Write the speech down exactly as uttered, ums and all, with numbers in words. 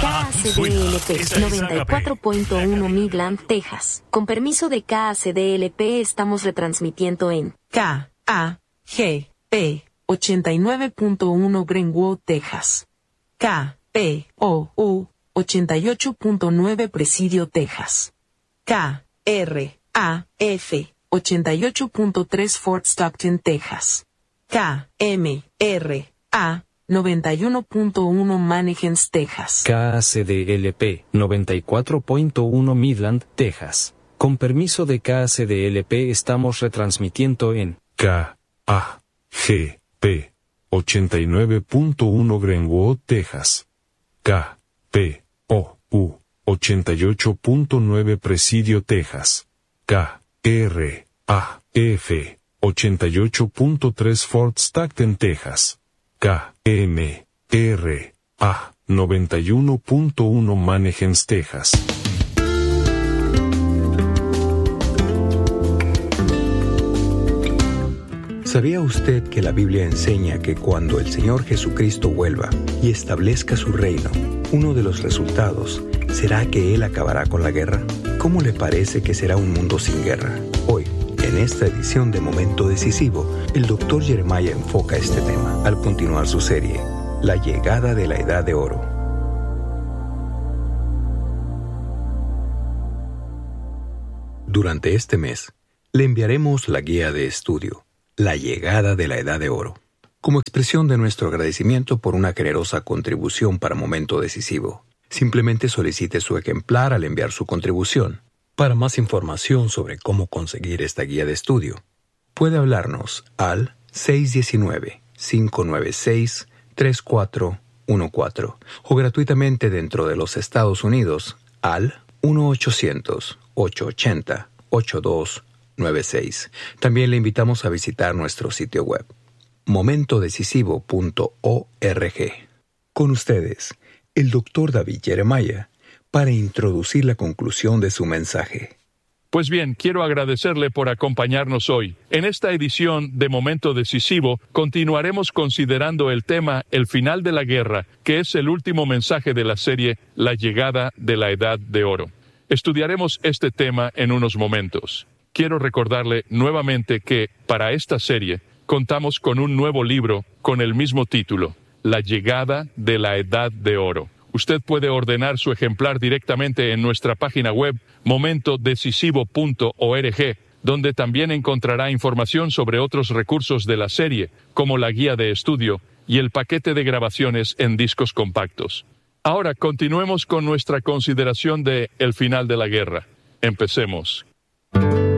K A C D L P noventa y cuatro punto uno Midland, Texas. Con permiso de K A C D L P estamos retransmitiendo en K A G P ochenta y nueve punto uno Greenwood, Texas. K P O U ochenta y ocho punto nueve Presidio, Texas. K R A F ochenta y ocho punto tres Fort Stockton, Texas. K M R A noventa y uno punto uno Mannequins, Texas. K A C D L P noventa y cuatro punto uno Midland, Texas. Con permiso de K A C D L P estamos retransmitiendo en K A G P ochenta y nueve punto uno Greenwood, Texas. K P O U ochenta y ocho punto nueve Presidio, Texas. K R A F ochenta y ocho punto tres Fort Stockton, Texas. K M R A noventa y uno punto uno Mannequins, Texas. ¿Sabía usted que la Biblia enseña que cuando el Señor Jesucristo vuelva y establezca su reino, uno de los resultados será que Él acabará con la guerra? ¿Cómo le parece que será un mundo sin guerra? Hoy, en esta edición de Momento Decisivo, el doctor Jeremiah enfoca este tema al continuar su serie, La llegada de la Edad de Oro. Durante este mes, le enviaremos la guía de estudio, La llegada de la Edad de Oro, como expresión de nuestro agradecimiento por una generosa contribución para Momento Decisivo. Simplemente solicite su ejemplar al enviar su contribución. Para más información sobre cómo conseguir esta guía de estudio, puede hablarnos al seis uno nueve, cinco nueve seis, tres cuatro uno cuatro o gratuitamente dentro de los Estados Unidos al uno ochocientos, ocho ochenta, ochenta y dos noventa y seis. También le invitamos a visitar nuestro sitio web, momento decisivo punto org. Con ustedes, el doctor David Jeremiah, para introducir la conclusión de su mensaje. Pues bien, quiero agradecerle por acompañarnos hoy. En esta edición de Momento Decisivo, continuaremos considerando el tema El final de la guerra, que es el último mensaje de la serie La llegada de la Edad de Oro. Estudiaremos este tema en unos momentos. Quiero recordarle nuevamente que, para esta serie, contamos con un nuevo libro con el mismo título, La llegada de la Edad de Oro. Usted puede ordenar su ejemplar directamente en nuestra página web, momento decisivo punto org, donde también encontrará información sobre otros recursos de la serie, como la guía de estudio y el paquete de grabaciones en discos compactos. Ahora continuemos con nuestra consideración de El final de la guerra. Empecemos.